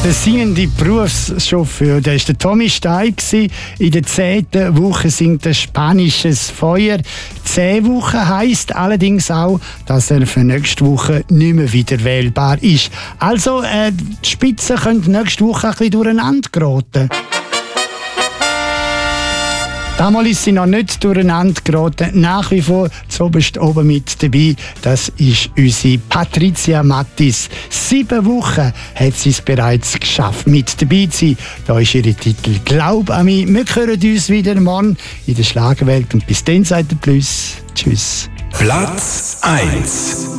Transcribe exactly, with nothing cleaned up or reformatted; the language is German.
Der singende Berufschauffeur, der war der Tommy Stein. In der zehnten Woche singt er «Spanisches Feuer». Zehn Wochen heisst allerdings auch, dass er für nächste Woche nicht mehr wieder wählbar ist. Also, äh, die Spitze könnte nächste Woche ein bisschen durcheinander geraten. Damals ist sie noch nicht durcheinander geraten. Nach wie vor zuoberst oben mit dabei. Das ist unsere Patricia Mattis. Sieben Wochen hat sie es bereits geschafft, mit dabei zu sein. Da ist ihre Titel «Glaub an mich». Wir hören uns wieder morgen in der Schlagerwelt. Und bis dann sagt der Plus. Tschüss. Platz eins.